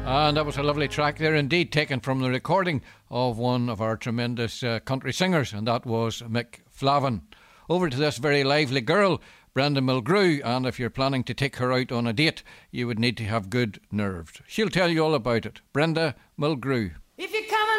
And that was a lovely track there indeed, taken from the recording of one of our tremendous country singers, and that was Mick Flavin. Over to this very lively girl, Brenda Mulgrew, and if you're planning to take her out on a date, you would need to have good nerves. She'll tell you all about it. Brenda Mulgrew. If you're coming